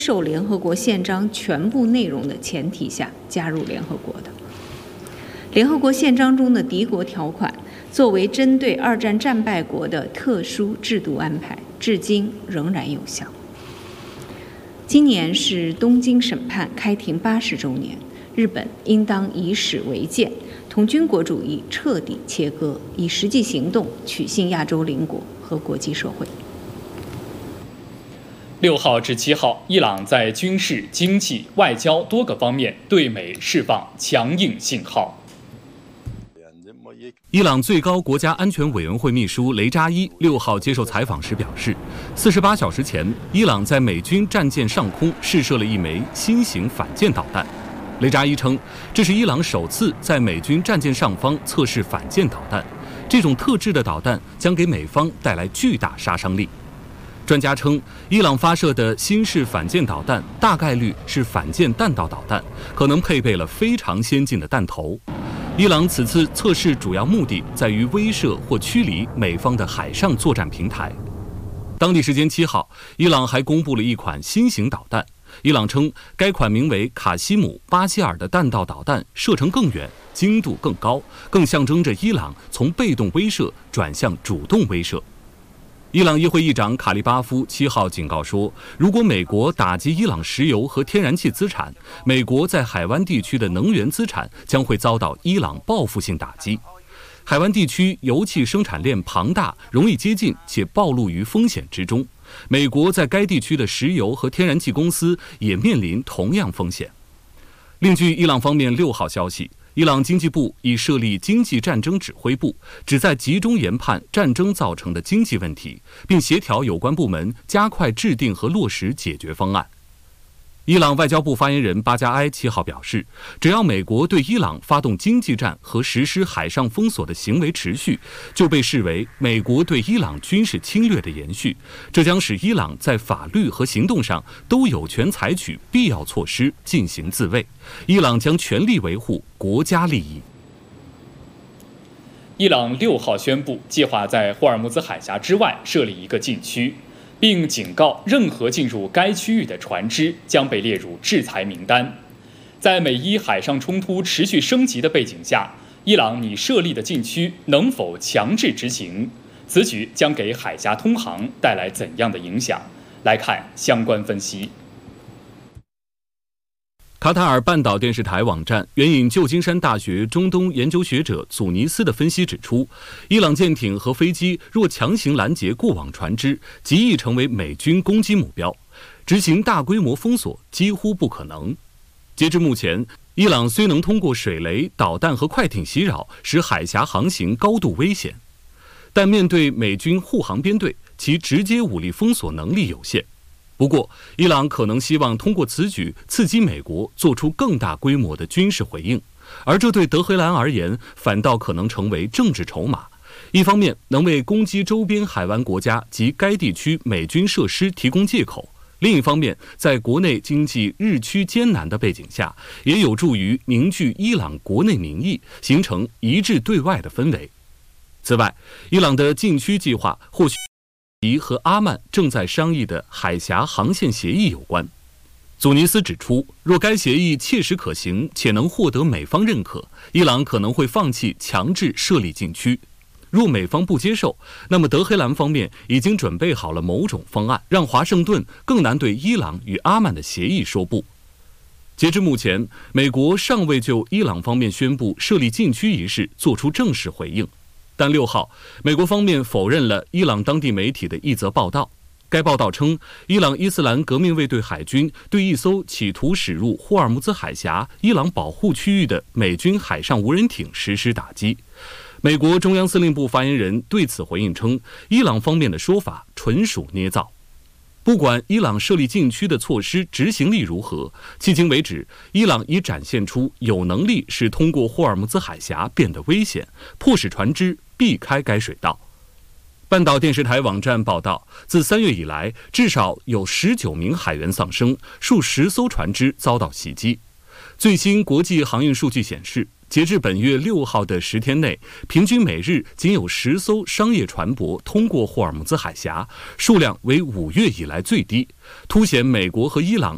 受联合国宪章全部内容的前提下加入联合国的。联合国宪章中的敌国条款作为针对二战战败国的特殊制度安排，至今仍然有效。今年是东京审判开庭80周年，日本应当以史为鉴，同军国主义彻底切割，以实际行动取信亚洲邻国和国际社会。 6号至7号，伊朗在军事、经济、外交多个方面对美释放强硬信号。 伊朗最高国家安全委员会秘书雷扎伊6号接受采访时表示，48小时前，伊朗在美军战舰上空试射了一枚新型反舰导弹。雷扎伊称，这是伊朗首次在美军战舰上方测试反舰导弹，这种特制的导弹将给美方带来巨大杀伤力。专家称，伊朗发射的新式反舰导弹大概率是反舰弹道导弹，可能配备了非常先进的弹头。伊朗此次测试主要目的在于威慑或驱离美方的海上作战平台。当地时间7号，伊朗还公布了一款新型导弹。伊朗称，该款名为卡西姆·巴希尔的弹道导弹射程更远，精度更高，更象征着伊朗从被动威慑转向主动威慑。伊朗议会议长卡利巴夫7号警告说，如果美国打击伊朗石油和天然气资产，美国在海湾地区的能源资产将会遭到伊朗报复性打击。海湾地区油气生产链庞大，容易接近且暴露于风险之中。美国在该地区的石油和天然气公司也面临同样风险。另据伊朗方面6号消息，伊朗经济部已设立经济战争指挥部，旨在集中研判战争造成的经济问题，并协调有关部门加快制定和落实解决方案。伊朗外交部发言人巴加埃7号表示，只要美国对伊朗发动经济战和实施海上封锁的行为持续，就被视为美国对伊朗军事侵略的延续，这将使伊朗在法律和行动上都有权采取必要措施进行自卫。伊朗将全力维护国家利益。 伊朗6号宣布，计划在霍尔木兹海峡之外设立一个禁区，并警告任何进入该区域的船只将被列入制裁名单。在美伊海上冲突持续升级的背景下，伊朗拟设立的禁区能否强制执行？此举将给海峡通航带来怎样的影响？来看相关分析。 卡塔尔半岛电视台网站援引旧金山大学中东研究学者祖尼斯的分析指出，伊朗舰艇和飞机若强行拦截过往船只，极易成为美军攻击目标，执行大规模封锁几乎不可能。截至目前，伊朗虽能通过水雷、导弹和快艇袭扰，使海峡航行高度危险，但面对美军护航编队，其直接武力封锁能力有限。不过，伊朗可能希望通过此举刺激美国做出更大规模的军事回应，而这对德黑兰而言反倒可能成为政治筹码。一方面能为攻击周边海湾国家及该地区美军设施提供借口，另一方面在国内经济日趋艰难的背景下，也有助于凝聚伊朗国内民意，形成一致对外的氛围。此外，伊朗的禁区计划或许和阿曼正在商议的海峡航线协议有关。祖尼斯指出，若该协议切实可行且能获得美方认可，伊朗可能会放弃强制设立禁区。若美方不接受，那么德黑兰方面已经准备好了某种方案，让华盛顿更难对伊朗与阿曼的协议说不。截至目前，美国尚未就伊朗方面宣布设立禁区一事做出正式回应。但6号，美国方面否认了伊朗当地媒体的一则报道。该报道称，伊朗伊斯兰革命卫队海军对一艘企图驶入霍尔木兹海峡伊朗保护区域的美军海上无人艇实施打击。美国中央司令部发言人对此回应称，伊朗方面的说法纯属捏造。不管伊朗设立禁区的措施执行力如何，迄今为止，伊朗已展现出有能力使通过霍尔木兹海峡变得危险，迫使船只避开该水道。半岛电视台网站报道，自3月以来，至少有19名海员丧生，数十艘船只遭到袭击。最新国际航运数据显示，截至本月6号的10天内，平均每日仅有10艘商业船舶通过霍尔木兹海峡，数量为5月以来最低，凸显美国和伊朗